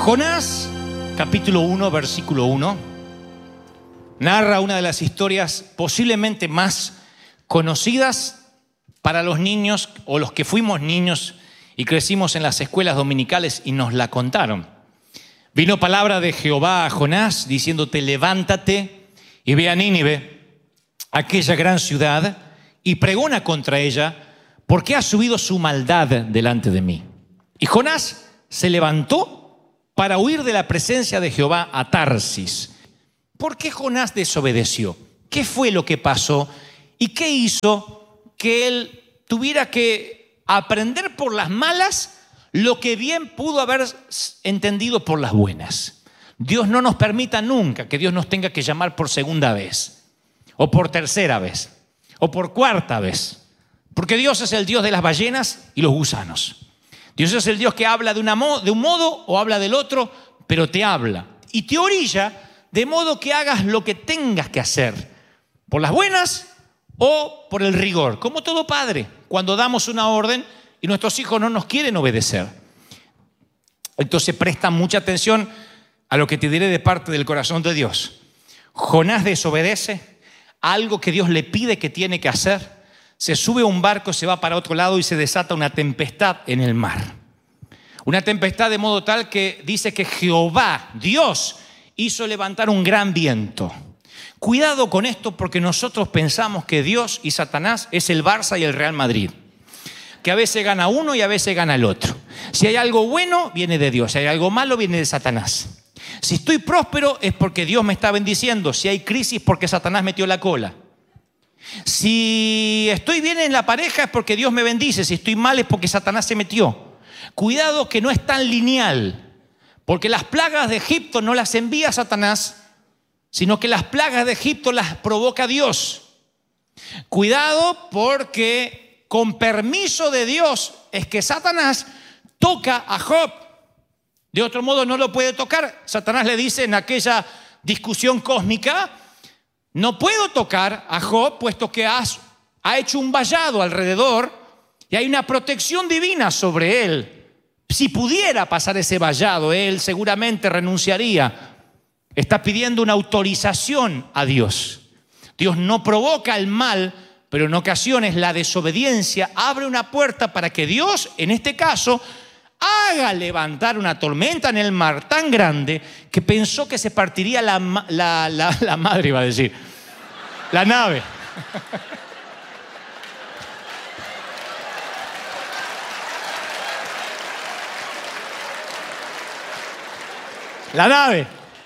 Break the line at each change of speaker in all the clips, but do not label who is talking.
Jonás, capítulo 1, versículo 1, narra una de las historias posiblemente más conocidas para los niños o los que fuimos niños y crecimos en las escuelas dominicales y nos la contaron. Vino palabra de Jehová a Jonás diciéndote: levántate y ve a Nínive, aquella gran ciudad, y pregona contra ella, porque ha subido su maldad delante de mí. Y Jonás se levantó para huir de la presencia de Jehová a Tarsis. ¿Por qué Jonás desobedeció? ¿Qué fue lo que pasó? ¿Y qué hizo que él tuviera que aprender por las malas lo que bien pudo haber entendido por las buenas? Dios no nos permita nunca que Dios nos tenga que llamar por segunda vez, o por tercera vez, o por cuarta vez. Porque Dios es el Dios de las ballenas y los gusanos. Dios es el Dios que habla de un modo o habla del otro, pero te habla y te orilla de modo que hagas lo que tengas que hacer, por las buenas o por el rigor. Como todo padre, cuando damos una orden y nuestros hijos no nos quieren obedecer. Entonces presta mucha atención a lo que te diré de parte del corazón de Dios. Jonás desobedece a algo que Dios le pide que tiene que hacer. Se sube a un barco, se va para otro lado y se desata una tempestad en el mar. Una tempestad de modo tal que dice que Jehová, Dios, hizo levantar un gran viento. Cuidado con esto, porque nosotros pensamos que Dios y Satanás es el Barça y el Real Madrid. Que a veces gana uno y a veces gana el otro. Si hay algo bueno, viene de Dios. Si hay algo malo, viene de Satanás. Si estoy próspero es porque Dios me está bendiciendo. Si hay crisis, porque Satanás metió la cola. Si estoy bien en la pareja es porque Dios me bendice. Si estoy mal es porque Satanás se metió. Cuidado que no es tan lineal, porque las plagas de Egipto no las envía Satanás, sino que las plagas de Egipto las provoca Dios. Cuidado, porque con permiso de Dios es que Satanás toca a Job. De otro modo no lo puede tocar. Satanás le dice en aquella discusión cósmica: no puedo tocar a Job puesto que ha hecho un vallado alrededor y hay una protección divina sobre él. Si pudiera pasar ese vallado, él seguramente renunciaría. Está pidiendo una autorización a Dios. Dios no provoca el mal, pero en ocasiones la desobediencia abre una puerta para que Dios, en este caso, haga levantar una tormenta en el mar tan grande que pensó que se partiría la madre, iba a decir, la nave. La nave.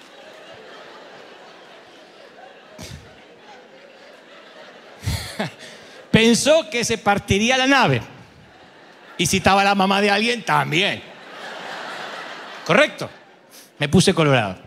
Pensó que se partiría la nave. Y si estaba la mamá de alguien, también. ¿Correcto? Me puse colorado.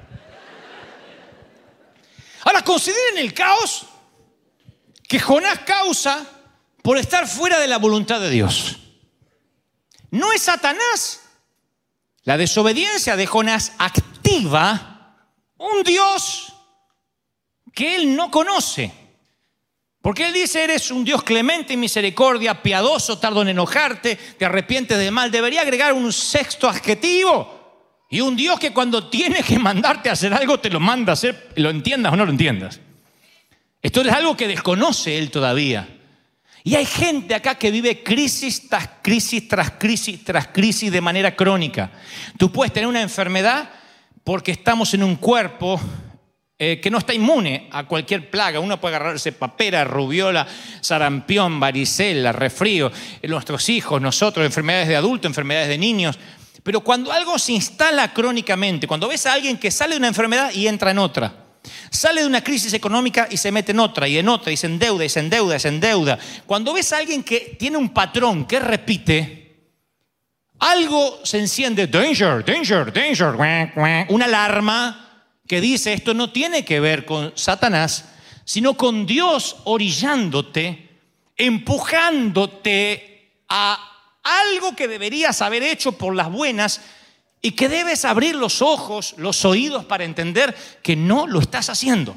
Ahora consideren el caos que Jonás causa por estar fuera de la voluntad de Dios. No es Satanás. La desobediencia de Jonás activa un Dios que él no conoce. Porque él dice: eres un Dios clemente y misericordia, piadoso, tardo en enojarte, te arrepientes del mal. Debería agregar un sexto adjetivo. Y un Dios que cuando tiene que mandarte a hacer algo, te lo manda a hacer, lo entiendas o no lo entiendas. Esto es algo que desconoce él todavía. Y hay gente acá que vive crisis tras crisis, tras crisis, tras crisis de manera crónica. Tú puedes tener una enfermedad porque estamos en un cuerpo que no está inmune a cualquier plaga. Uno puede agarrarse papera, rubiola, sarampión, varicela, resfrío. Nuestros hijos, nosotros, enfermedades de adultos, enfermedades de niños. Pero cuando algo se instala crónicamente, cuando ves a alguien que sale de una enfermedad y entra en otra, sale de una crisis económica y se mete en otra y en otra y se endeuda y se endeuda y se endeuda. Cuando ves a alguien que tiene un patrón que repite, algo se enciende: danger, danger, danger, una alarma que dice: esto no tiene que ver con Satanás, sino con Dios orillándote, empujándote a algo que deberías haber hecho por las buenas y que debes abrir los ojos, los oídos para entender que no lo estás haciendo.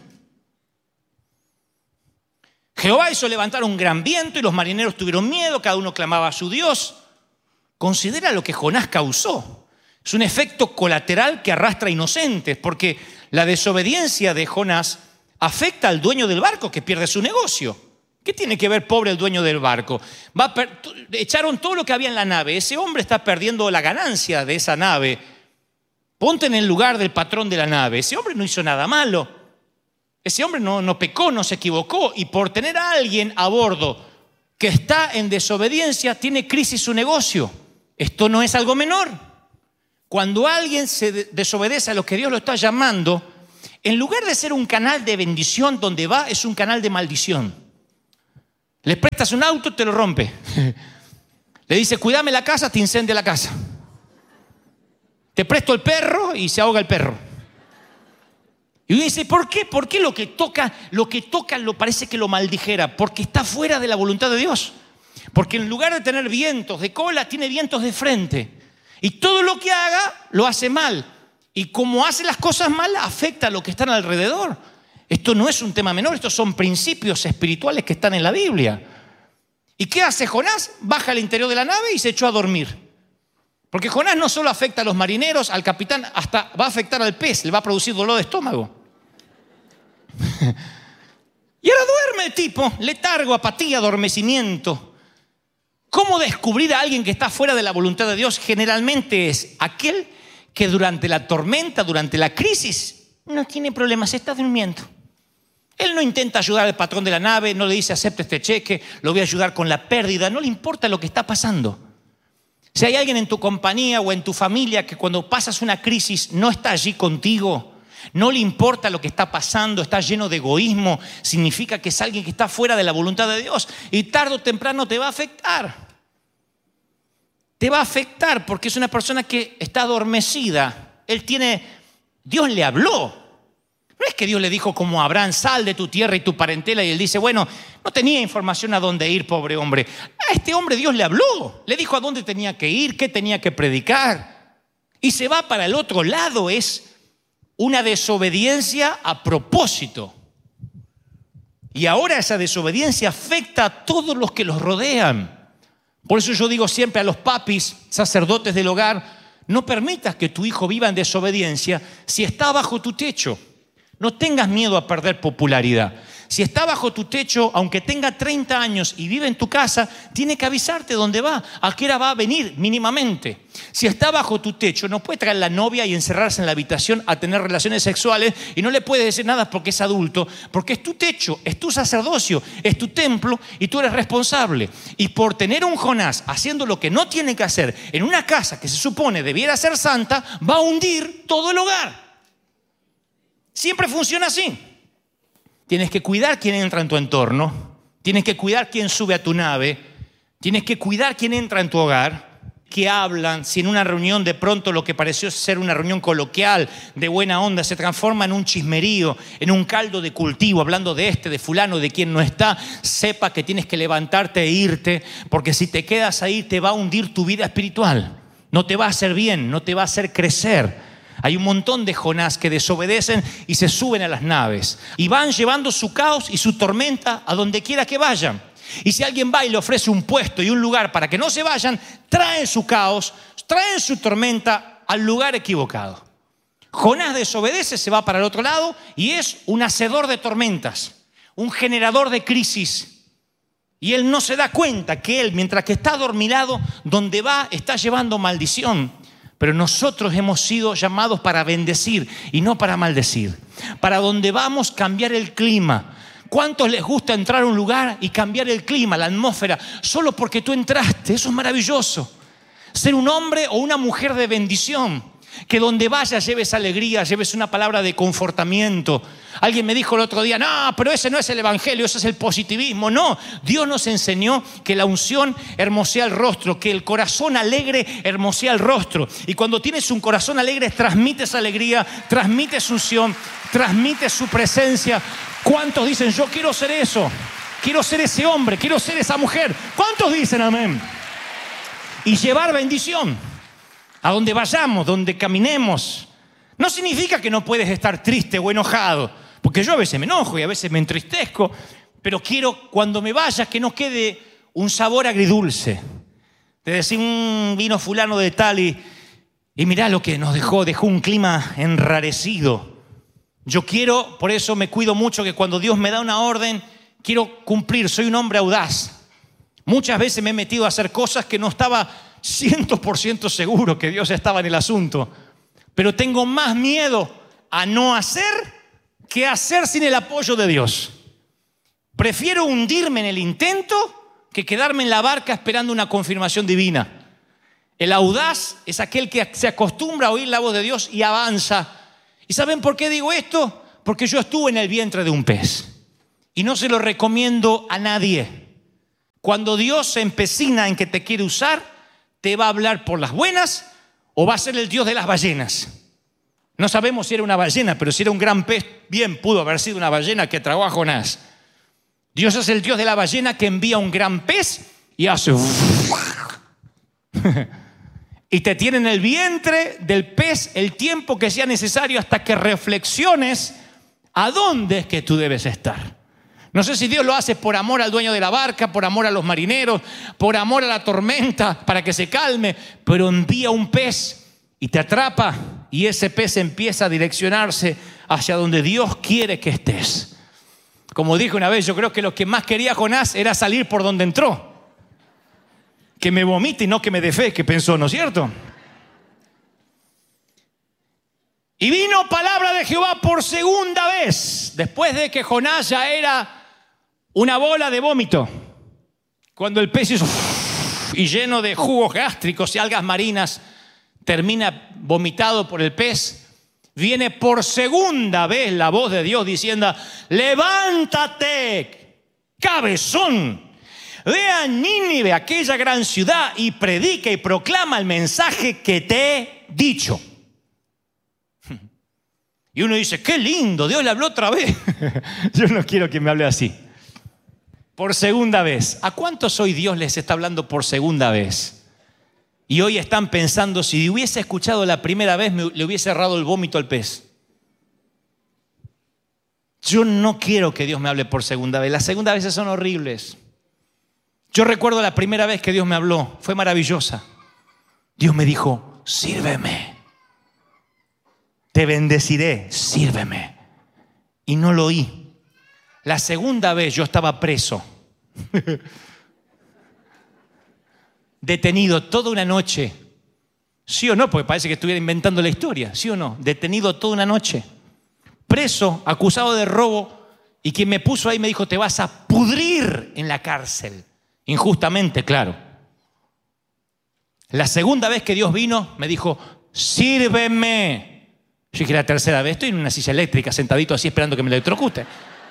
Jehová hizo levantar un gran viento y los marineros tuvieron miedo, cada uno clamaba a su Dios. Considera lo que Jonás causó. Es un efecto colateral que arrastra inocentes, porque la desobediencia de Jonás afecta al dueño del barco que pierde su negocio. ¿Qué tiene que ver, pobre, el dueño del barco? Echaron todo lo que había en la nave. Ese hombre está perdiendo la ganancia de esa nave. Ponte en el lugar del patrón de la nave. Ese hombre no hizo nada malo. Ese hombre no pecó, no se equivocó. Y por tener a alguien a bordo que está en desobediencia, tiene crisis su negocio. Esto no es algo menor. Cuando alguien se desobedece a lo que Dios lo está llamando, en lugar de ser un canal de bendición, donde va es un canal de maldición. Le prestas un auto, te lo rompe. Le dice, cuídame la casa, te incendia la casa. Te presto el perro y se ahoga el perro. Y uno dice, ¿por qué? ¿Por qué lo que toca lo parece que lo maldijera? Porque está fuera de la voluntad de Dios. Porque en lugar de tener vientos de cola, tiene vientos de frente. Y todo lo que haga, lo hace mal. Y como hace las cosas mal, afecta a lo que están alrededor. Esto no es un tema menor, estos son principios espirituales que están en la Biblia. ¿Y qué hace Jonás? Baja al interior de la nave y se echó a dormir. Porque Jonás no solo afecta a los marineros, al capitán, hasta va a afectar al pez, le va a producir dolor de estómago. Y ahora duerme el tipo, letargo, apatía, adormecimiento. ¿Cómo descubrir a alguien que está fuera de la voluntad de Dios? Generalmente es aquel que durante la tormenta, durante la crisis, no tiene problemas, está durmiendo. Él no intenta ayudar al patrón de la nave, no le dice acepte este cheque, lo voy a ayudar con la pérdida, no le importa lo que está pasando. Si hay alguien en tu compañía o en tu familia que cuando pasas una crisis no está allí contigo, no le importa lo que está pasando, está lleno de egoísmo, significa que es alguien que está fuera de la voluntad de Dios y tarde o temprano te va a afectar. Te va a afectar porque es una persona que está adormecida. Dios le habló. No es que Dios le dijo como a Abraham, sal de tu tierra y tu parentela, y él dice, bueno, no tenía información a dónde ir, pobre hombre. A este hombre Dios le habló, le dijo a dónde tenía que ir, qué tenía que predicar. Y se va para el otro lado, es una desobediencia a propósito. Y ahora esa desobediencia afecta a todos los que los rodean. Por eso yo digo siempre a los papis, sacerdotes del hogar, no permitas que tu hijo viva en desobediencia si está bajo tu techo. No tengas miedo a perder popularidad. Si está bajo tu techo, aunque tenga 30 años y vive en tu casa, tiene que avisarte dónde va, a qué hora va a venir mínimamente. Si está bajo tu techo, no puede traer la novia y encerrarse en la habitación a tener relaciones sexuales y no le puedes decir nada porque es adulto, porque es tu techo, es tu sacerdocio, es tu templo y tú eres responsable. Y por tener un Jonás haciendo lo que no tiene que hacer en una casa que se supone debiera ser santa, va a hundir todo el hogar. Siempre funciona así. Tienes que cuidar quién entra en tu entorno. Tienes que cuidar quién sube a tu nave. Tienes que cuidar quién entra en tu hogar. Que hablan, si en una reunión de pronto lo que pareció ser una reunión coloquial, de buena onda, se transforma en un chismerío, en un caldo de cultivo, hablando de de fulano, de quien no está, sepa que tienes que levantarte e irte, porque si te quedas ahí te va a hundir tu vida espiritual. No te va a hacer bien, no te va a hacer crecer. Hay un montón de Jonás que desobedecen y se suben a las naves y van llevando su caos y su tormenta a donde quiera que vayan. Y si alguien va y le ofrece un puesto y un lugar para que no se vayan, traen su caos, traen su tormenta al lugar equivocado. Jonás desobedece, se va para el otro lado y es un hacedor de tormentas, un generador de crisis. Y él no se da cuenta que él, mientras que está adormilado, donde va está llevando maldición. Pero nosotros hemos sido llamados para bendecir y no para maldecir. Para donde vamos, cambiar el clima. ¿Cuántos les gusta entrar a un lugar y cambiar el clima, la atmósfera, solo porque tú entraste? Eso es maravilloso. Ser un hombre o una mujer de bendición. Que donde vayas lleves alegría, lleves una palabra de confortamiento. Alguien me dijo el otro día, no, pero ese no es el evangelio, ese es el positivismo. No, Dios nos enseñó que la unción hermosea el rostro, que el corazón alegre hermosea el rostro. Y cuando tienes un corazón alegre, transmites alegría, transmites unción, transmites su presencia. ¿Cuántos dicen, yo quiero ser eso? Quiero ser ese hombre, quiero ser esa mujer. ¿Cuántos dicen amén? Y llevar bendición. A donde vayamos, donde caminemos. No significa que no puedes estar triste o enojado, porque yo a veces me enojo y a veces me entristezco, pero quiero cuando me vaya que no quede un sabor agridulce. De decir, vino fulano de tal y Y mirá lo que nos dejó un clima enrarecido. Yo quiero, por eso me cuido mucho que cuando Dios me da una orden, quiero cumplir, soy un hombre audaz. Muchas veces me he metido a hacer cosas que no estaba 100% seguro que Dios estaba en el asunto. Pero tengo más miedo a no hacer que hacer sin el apoyo de Dios. Prefiero hundirme en el intento que quedarme en la barca esperando una confirmación divina. El audaz es aquel que se acostumbra a oír la voz de Dios y avanza. ¿Y saben por qué digo esto? Porque yo estuve en el vientre de un pez y no se lo recomiendo a nadie. Cuando Dios se empecina en que te quiere usar, te va a hablar por las buenas o va a ser el Dios de las ballenas. No sabemos si era una ballena, pero si era un gran pez, bien pudo haber sido una ballena que tragó a Jonás. Dios es el Dios de la ballena que envía un gran pez y hace y te tiene en el vientre del pez el tiempo que sea necesario hasta que reflexiones a dónde es que tú debes estar. No sé si Dios lo hace por amor al dueño de la barca, por amor a los marineros, por amor a la tormenta, para que se calme, pero envía un pez y te atrapa y ese pez empieza a direccionarse hacia donde Dios quiere que estés. Como dije una vez, yo creo que lo que más quería Jonás era salir por donde entró. Que me vomite y no que me dé fe, que pensó, ¿no es cierto? Y vino palabra de Jehová por segunda vez, después de que Jonás ya era una bola de vómito. Cuando el pez hizo y lleno de jugos gástricos y algas marinas, termina vomitado por el pez, viene por segunda vez la voz de Dios diciendo: levántate, cabezón. Ve a Nínive, aquella gran ciudad, y predica y proclama el mensaje que te he dicho. Y uno dice, qué lindo, Dios le habló otra vez. Yo no quiero que me hable así. Por segunda vez. ¿A cuántos hoy Dios les está hablando por segunda vez? Y hoy están pensando, si hubiese escuchado la primera vez, le hubiese cerrado el vómito al pez. Yo no quiero que Dios me hable por segunda vez. Las segundas veces son horribles. Yo recuerdo la primera vez que Dios me habló, fue maravillosa. Dios me dijo, sírveme. Te bendeciré, sírveme. Y no lo oí. La segunda vez yo estaba preso. Detenido toda una noche. ¿Sí o no? Porque parece que estuviera inventando la historia. ¿Sí o no? Detenido toda una noche. Preso, acusado de robo. Y quien me puso ahí me dijo, te vas a pudrir en la cárcel. Injustamente, claro. La segunda vez que Dios vino, me dijo, sírveme. Yo dije, la tercera vez, estoy en una silla eléctrica, sentadito así, esperando que me electrocute.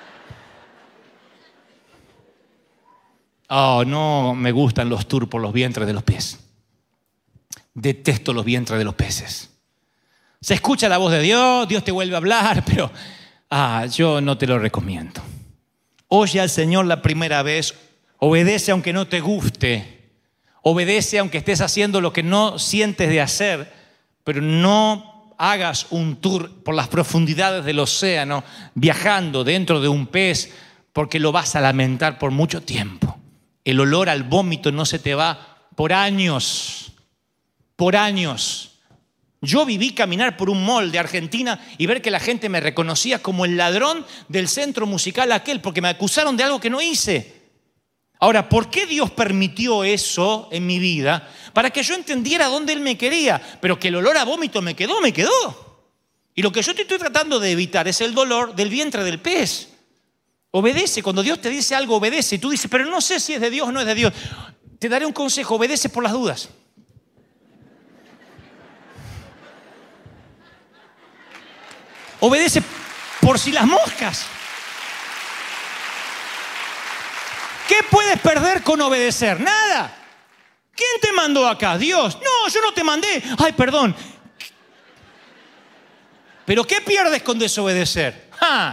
Oh, no me gustan los tours por los vientres de los peces. Detesto los vientres de los peces. Se escucha la voz de Dios, Dios te vuelve a hablar, pero yo no te lo recomiendo. Oye al Señor la primera vez. Obedece aunque no te guste. Obedece aunque estés haciendo lo que no sientes de hacer. Pero no hagas un tour por las profundidades del océano viajando dentro de un pez, porque lo vas a lamentar por mucho tiempo. El olor al vómito no se te va por años. Por años. Yo viví caminar por un mall de Argentina y ver que la gente me reconocía como el ladrón del centro musical aquel, porque me acusaron de algo que no hice. Ahora, ¿por qué Dios permitió eso en mi vida? Para que yo entendiera dónde Él me quería. Pero que el olor a vómito me quedó. Y lo que yo te estoy tratando de evitar es el dolor del vientre del pez. Obedece. Cuando Dios te dice algo, obedece. Y tú dices, pero no sé si es de Dios o no es de Dios. Te daré un consejo. Obedece por las dudas. Obedece por si las moscas. ¿Qué puedes perder con obedecer? Nada. ¿Quién te mandó acá? Dios. No, yo no te mandé. Ay, perdón. ¿Pero qué pierdes con desobedecer?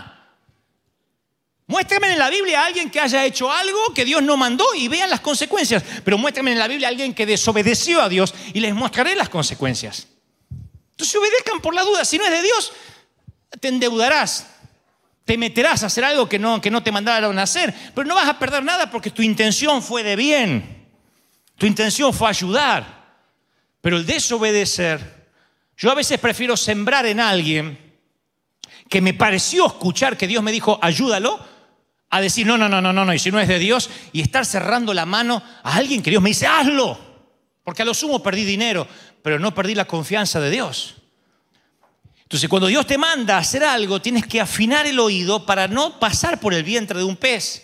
Muéstrame en la Biblia a alguien que haya hecho algo que Dios no mandó y vean las consecuencias. Pero muéstrame en la Biblia a alguien que desobedeció a Dios y les mostraré las consecuencias. Entonces obedezcan por la duda. Si no es de Dios, te endeudarás. Te meterás a hacer algo que no te mandaron a hacer, pero no vas a perder nada porque tu intención fue de bien. Tu intención fue ayudar. Pero el desobedecer Yo a veces prefiero sembrar en alguien que me pareció escuchar que Dios me dijo, ayúdalo, a decir, no, y si no es de Dios, y estar cerrando la mano a alguien que Dios me dice, hazlo. Porque a lo sumo perdí dinero, pero no perdí la confianza de Dios. Entonces, cuando Dios te manda a hacer algo, tienes que afinar el oído para no pasar por el vientre de un pez.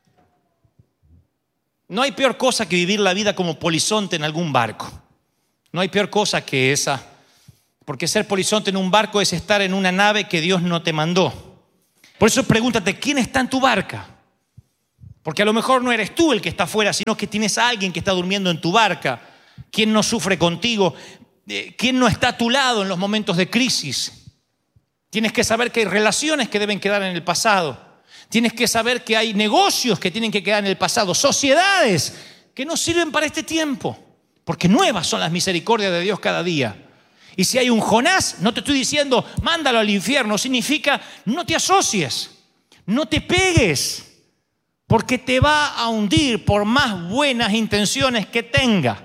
No hay peor cosa que vivir la vida como polizonte en algún barco. No hay peor cosa que esa. Porque ser polizonte en un barco es estar en una nave que Dios no te mandó. Por eso pregúntate, ¿quién está en tu barca? Porque a lo mejor no eres tú el que está afuera, sino que tienes a alguien que está durmiendo en tu barca. ¿Quién no sufre contigo? ¿Quién no está a tu lado en los momentos de crisis? Tienes que saber que hay relaciones que deben quedar en el pasado. Tienes que saber que hay negocios que tienen que quedar en el pasado. Sociedades que no sirven para este tiempo. Porque nuevas son las misericordias de Dios cada día. Y si hay un Jonás, no te estoy diciendo, mándalo al infierno. Significa, no te asocies, no te pegues, porque te va a hundir por más buenas intenciones que tenga.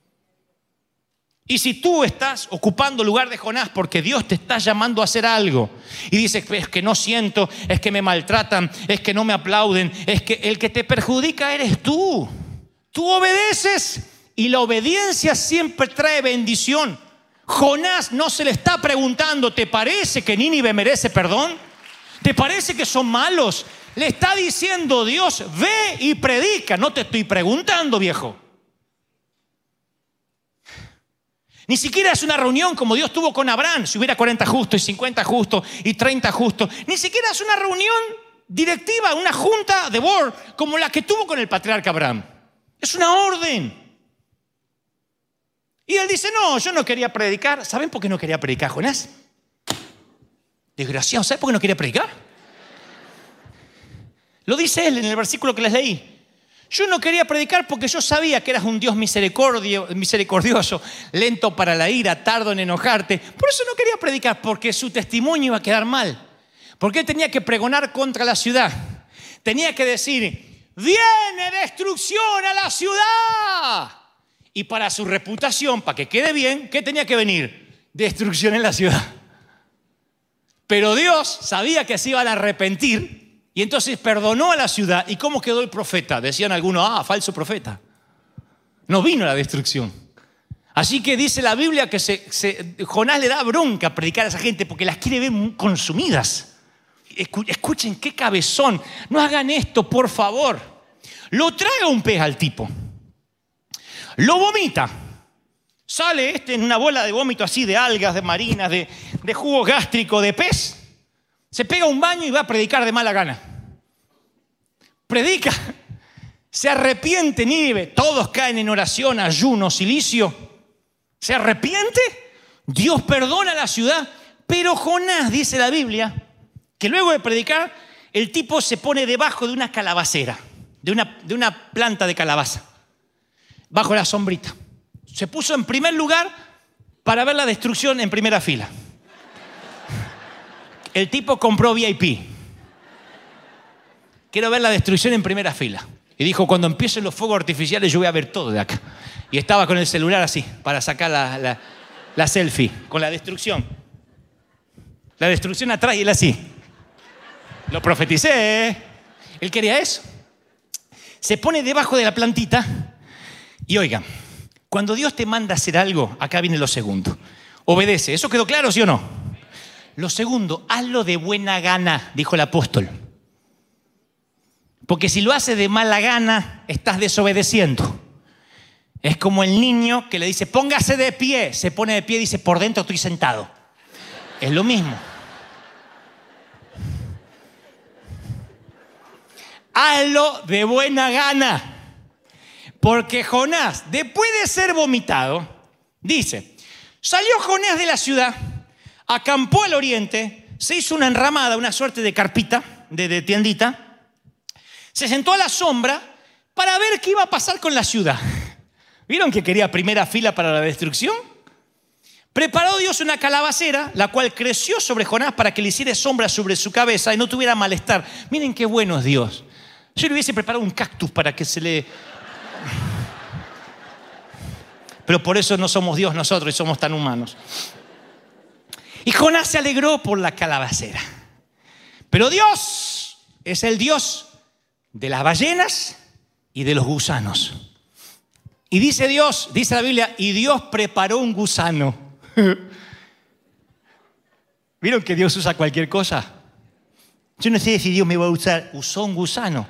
Y si tú estás ocupando el lugar de Jonás porque Dios te está llamando a hacer algo y dices, es que no siento, es que me maltratan, es que no me aplauden, es que el que te perjudica eres tú. Tú obedeces y la obediencia siempre trae bendición. Jonás no se le está preguntando, ¿te parece que Nínive merece perdón? ¿Te parece que son malos? Le está diciendo Dios, ve y predica. No te estoy preguntando, viejo. Ni siquiera es una reunión como Dios tuvo con Abraham. Si hubiera 40 justos y 50 justos y 30 justos. Ni siquiera es una reunión directiva, una junta de board como la que tuvo con el patriarca Abraham. Es una orden. Y él dice, no, yo no quería predicar. ¿Saben por qué no quería predicar, Jonás? Desgraciado, ¿saben por qué no quería predicar? Lo dice él en el versículo que les leí. Yo no quería predicar porque yo sabía que eras un Dios misericordioso, lento para la ira, tardo en enojarte. Por eso no quería predicar, porque su testimonio iba a quedar mal. Porque él tenía que pregonar contra la ciudad. Tenía que decir, viene destrucción a la ciudad. Y para su reputación, para que quede bien, ¿qué tenía que venir? Destrucción en la ciudad. Pero Dios sabía que se iban a arrepentir y entonces perdonó a la ciudad. ¿Y cómo quedó el profeta? Decían algunos, falso profeta. No vino la destrucción. Así que dice la Biblia que Jonás le da bronca a predicar a esa gente porque las quiere ver consumidas. Escuchen qué cabezón. No hagan esto, por favor. Lo traga un pez al tipo. Lo vomita. Sale en una bola de vómito así de algas, de marinas, de jugo gástrico, de pez. Se pega un baño y va a predicar de mala gana. Predica. Se arrepiente Nínive. Todos caen en oración, ayuno, cilicio. Se arrepiente. Dios perdona a la ciudad. Pero Jonás, dice la Biblia, que luego de predicar, el tipo se pone debajo de una calabacera, de una planta de calabaza. Bajo la sombrita. Se puso en primer lugar para ver la destrucción en primera fila. El tipo compró VIP. Quiero ver la destrucción en primera fila. Y dijo, cuando empiecen los fuegos artificiales yo voy a ver todo de acá. Y estaba con el celular así, para sacar la selfie, con la destrucción. La destrucción atrás y él así. Lo profeticé, ¿eh? Él quería eso. Se pone debajo de la plantita. Y oigan, cuando Dios te manda a hacer algo, acá viene lo segundo. Obedece. ¿Eso quedó claro, sí o no? Lo segundo, hazlo de buena gana, dijo el apóstol. Porque si lo haces de mala gana, estás desobedeciendo. Es como el niño que le dice, póngase de pie. Se pone de pie y dice, por dentro estoy sentado. Es lo mismo. Hazlo de buena gana. Porque Jonás, después de ser vomitado, dice, salió Jonás de la ciudad, acampó al oriente, se hizo una enramada, una suerte de carpita, de tiendita, se sentó a la sombra para ver qué iba a pasar con la ciudad. ¿Vieron que quería primera fila para la destrucción? Preparó Dios una calabacera, la cual creció sobre Jonás para que le hiciera sombra sobre su cabeza y no tuviera malestar. Miren qué bueno es Dios. Yo le hubiese preparado un cactus para que se le... Pero por eso no somos Dios nosotros y somos tan humanos. Y Jonás se alegró por la calabacera. Pero Dios es el Dios de las ballenas y de los gusanos. Y dice Dios, dice la Biblia, y Dios preparó un gusano. ¿Vieron que Dios usa cualquier cosa? Yo no sé si Dios me va a usar. Usó un gusano.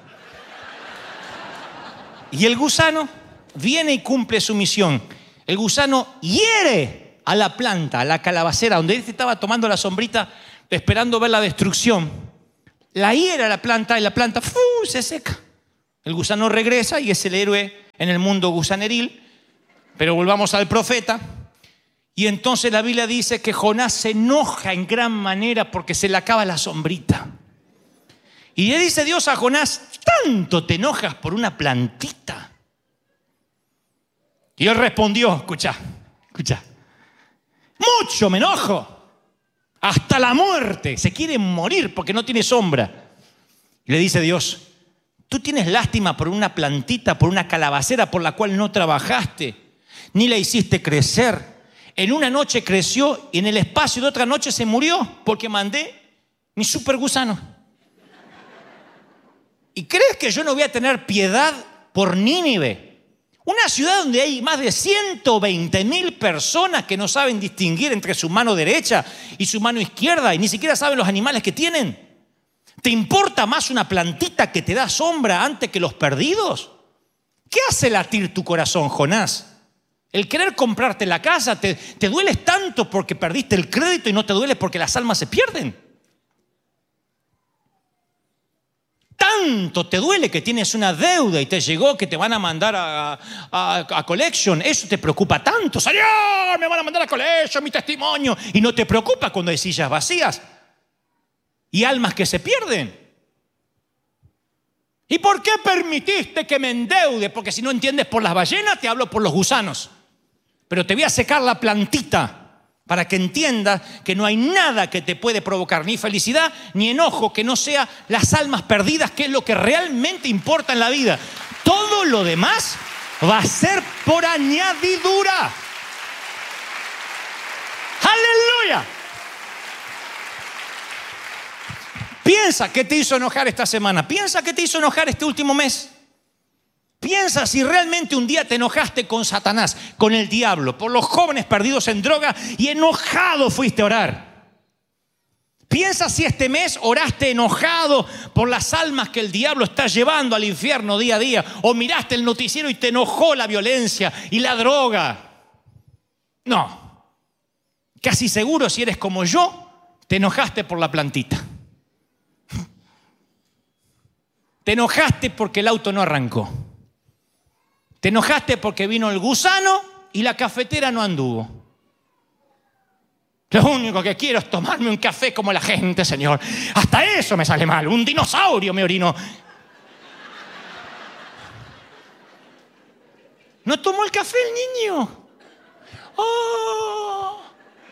Y el gusano viene y cumple su misión. El gusano hiere a la planta, a la calabacera, donde él estaba tomando la sombrita, esperando ver la destrucción. La hiere a la planta y la planta se seca. El gusano regresa y es el héroe en el mundo gusaneril. Pero volvamos al profeta. Y entonces la Biblia dice que Jonás se enoja en gran manera porque se le acaba la sombrita. Y le dice Dios a Jonás: ¿tanto te enojas por una plantita? Y él respondió: escucha, mucho me enojo, hasta la muerte. Se quiere morir porque no tiene sombra. Y le dice Dios: tú tienes lástima por una plantita, por una calabacera por la cual no trabajaste, ni la hiciste crecer. En una noche creció y en el espacio de otra noche se murió porque mandé mi super gusano. ¿Y crees que yo no voy a tener piedad por Nínive? Una ciudad donde hay más de 120,000 personas que no saben distinguir entre su mano derecha y su mano izquierda y ni siquiera saben los animales que tienen. ¿Te importa más una plantita que te da sombra antes que los perdidos? ¿Qué hace latir tu corazón, Jonás? El querer comprarte la casa, te dueles tanto porque perdiste el crédito y no te duele porque las almas se pierden. Tanto te duele que tienes una deuda y te llegó que te van a mandar a collection. Eso te preocupa tanto. Señor, me van a mandar a collection, mi testimonio. Y no te preocupa cuando hay sillas vacías y almas que se pierden. ¿Y por qué permitiste que me endeude? Porque si no entiendes por las ballenas, te hablo por los gusanos. Pero te voy a secar la plantita para que entiendas que no hay nada que te puede provocar ni felicidad ni enojo que no sea las almas perdidas, que es lo que realmente importa en la vida. Todo lo demás va a ser por añadidura. ¡Aleluya! Piensa qué te hizo enojar esta semana. Piensa qué te hizo enojar este último mes. Piensa si realmente un día te enojaste con Satanás, con el diablo, por los jóvenes perdidos en droga y enojado fuiste a orar. Piensa si este mes oraste enojado por las almas que el diablo está llevando al infierno día a día, o miraste el noticiero y te enojó la violencia y la droga. No, casi seguro si eres como yo, te enojaste por la plantita. Te enojaste porque el auto no arrancó. Te enojaste porque vino el gusano y la cafetera no anduvo. Lo único que quiero es tomarme un café como la gente, Señor. Hasta eso me sale mal. Un dinosaurio me orinó. ¿No tomó el café el niño? ¡Oh!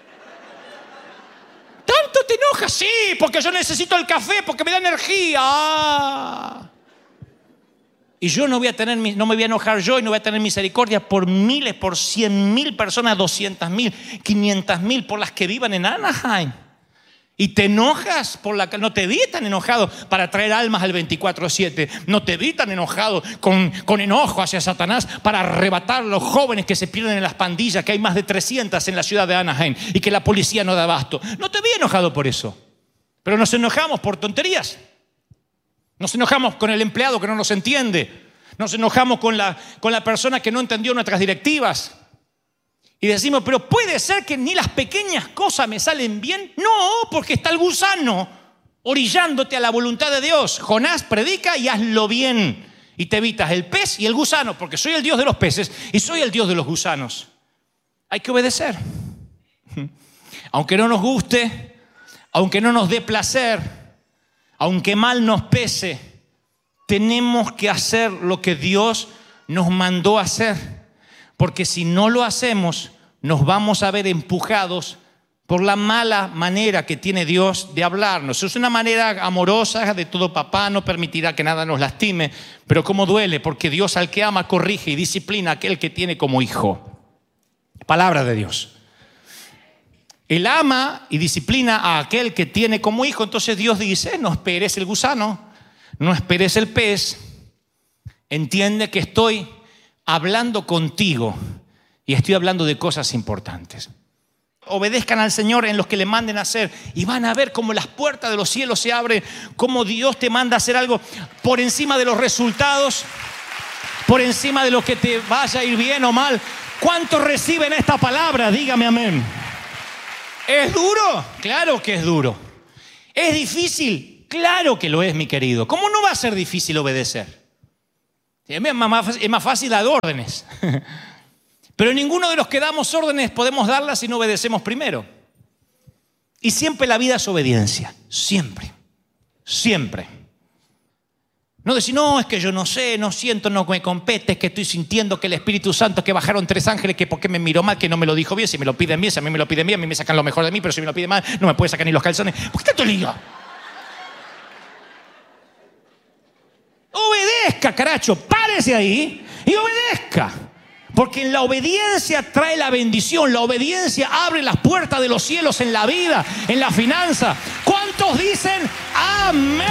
¿Tanto te enojas? Sí, porque yo necesito el café, porque me da energía. ¡Ah! Y yo no me voy a enojar yo y no voy a tener misericordia por miles, por 100,000 personas, 200,000, 500,000 por las que vivan en Anaheim. Y te enojas no te vi tan enojado para traer almas al 24/7. No te vi tan enojado con enojo hacia Satanás para arrebatar a los jóvenes que se pierden en las pandillas, que hay más de 300 en la ciudad de Anaheim y que la policía no da abasto. No te vi enojado por eso. Pero nos enojamos por tonterías. Nos enojamos con el empleado que no nos entiende. Nos enojamos con la persona que no entendió nuestras directivas. Y decimos, pero puede ser que ni las pequeñas cosas me salen bien. No, porque está el gusano orillándote a la voluntad de Dios. Jonás, predica y hazlo bien. Y te evitas el pez y el gusano, porque soy el Dios de los peces y soy el Dios de los gusanos. Hay que obedecer. Aunque no nos guste, aunque no nos dé placer, aunque mal nos pese, tenemos que hacer lo que Dios nos mandó a hacer. Porque si no lo hacemos, nos vamos a ver empujados por la mala manera que tiene Dios de hablarnos. Es una manera amorosa de todo papá, no permitirá que nada nos lastime, pero cómo duele, porque Dios al que ama corrige y disciplina a aquel que tiene como hijo. Palabra de Dios. Él ama y disciplina a aquel que tiene como hijo. Entonces Dios dice, no esperes el gusano, no esperes el pez. Entiende que estoy hablando contigo y estoy hablando de cosas importantes. Obedezcan al Señor en los que le manden a hacer y van a ver cómo las puertas de los cielos se abren, cómo Dios te manda a hacer algo por encima de los resultados, por encima de lo que te vaya a ir bien o mal. ¿Cuántos reciben esta palabra? Dígame amén. ¿Es duro? Claro que es duro. ¿Es difícil? Claro que lo es, mi querido. ¿Cómo no va a ser difícil obedecer? Es más fácil dar órdenes. Pero ninguno de los que damos órdenes podemos darlas si no obedecemos primero. Y siempre la vida es obediencia. Siempre. Siempre. No decir, no, es que yo no sé, no siento, no me compete, es que estoy sintiendo que el Espíritu Santo, que bajaron 3 ángeles, que por qué me miró mal, que no me lo dijo bien, si me lo piden bien, si a mí me lo piden bien, a mí me sacan lo mejor de mí, pero si me lo piden mal, no me puede sacar ni los calzones. ¿Por qué tanto lío? Obedezca, caracho, párese ahí y obedezca. Porque en la obediencia trae la bendición. La obediencia abre las puertas de los cielos en la vida, en la finanza. ¿Cuántos dicen amén?